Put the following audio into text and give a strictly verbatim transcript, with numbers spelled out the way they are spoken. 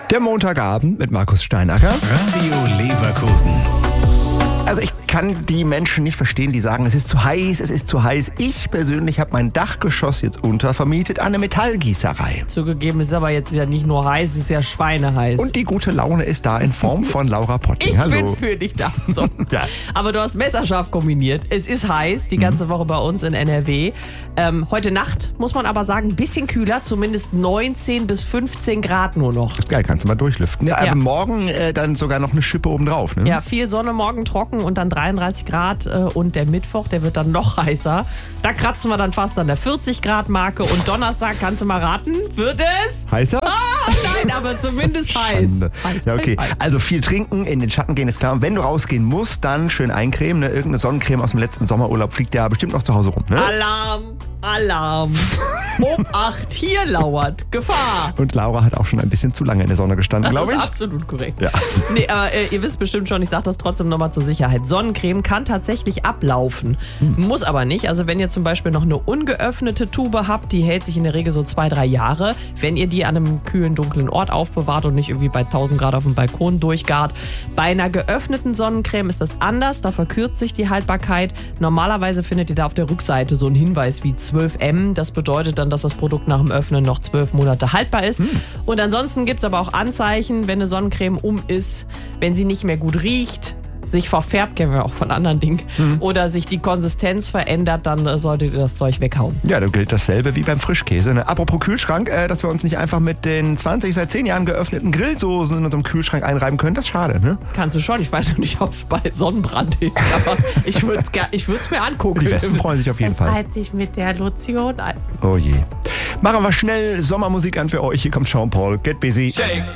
Der Montagabend mit Markus Steinacker. Radio Leverkusen. Also ich kann die Menschen nicht verstehen, die sagen, es ist zu heiß, es ist zu heiß. Ich persönlich habe mein Dachgeschoss jetzt untervermietet an eine Metallgießerei. Zugegeben ist aber jetzt ja nicht nur heiß, es ist ja schweineheiß. Und die gute Laune ist da in Form von Laura Potting. ich Hallo. bin für dich da. So. Ja. Aber du hast messerscharf kombiniert. Es ist heiß, die ganze Woche bei uns in N R W. Ähm, heute Nacht, muss man aber sagen, ein bisschen kühler, zumindest neunzehn bis fünfzehn Grad nur noch. Das ist geil, kannst du mal durchlüften. Ja, aber Ja. morgen äh, dann sogar noch eine Schippe obendrauf. Ne? Ja, viel Sonne, morgen trocken und dann dreiunddreißig Grad äh, und der Mittwoch, der wird dann noch heißer. Da kratzen wir dann fast an der vierzig Grad Marke und Donnerstag, kannst du mal raten, wird es? Heißer? Ah, nein, aber zumindest heiß. Schande. heiß. Ja, okay. heiß, heiß. Also viel trinken, in den Schatten gehen ist klar. Und wenn du rausgehen musst, dann schön eincremen. Ne? Irgendeine Sonnencreme aus dem letzten Sommerurlaub fliegt ja bestimmt noch zu Hause rum. Ne? Alarm, Alarm. Obacht, hier lauert Gefahr. Und Laura hat auch schon ein bisschen zu lange in der Sonne gestanden, Das glaube ist ich. absolut korrekt. Ja. Nee, aber äh, ihr wisst bestimmt schon, ich sage das trotzdem nochmal zur Sicherheit. Sonnencreme kann tatsächlich ablaufen. Hm. Muss aber nicht. Also wenn ihr zum Beispiel noch eine ungeöffnete Tube habt, die hält sich in der Regel so zwei, drei Jahre. Wenn ihr die an einem kühlen, dunklen Ort aufbewahrt und nicht irgendwie bei tausend Grad auf dem Balkon durchgart. Bei einer geöffneten Sonnencreme ist das anders. Da verkürzt sich die Haltbarkeit. Normalerweise findet ihr da auf der Rückseite so einen Hinweis wie zwölf Milliliter. Das bedeutet dann, dass das Produkt nach dem Öffnen noch zwölf Monate haltbar ist. Hm. Und ansonsten gibt es aber auch Anzeichen, wenn eine Sonnencreme um ist, wenn sie nicht mehr gut riecht, sich verfärbt, kennen wir auch von anderen Dingen, hm. oder sich die Konsistenz verändert, dann äh, solltet ihr das Zeug weghauen. Ja, da gilt dasselbe wie beim Frischkäse. Ne? Apropos Kühlschrank, äh, dass wir uns nicht einfach mit den zwanzig, seit zehn Jahren geöffneten Grillsoßen in unserem Kühlschrank einreiben können, das ist schade, ne? Kannst du schon. Ich weiß noch nicht, ob es bei Sonnenbrand ist, aber ich würde es ich würd's mir angucken. Die Wespen freuen sich auf jeden es Fall. reiht sich mit der Lotion ein. Oh je. Machen wir schnell Sommermusik an für euch. Hier kommt Sean Paul. Get busy. Shake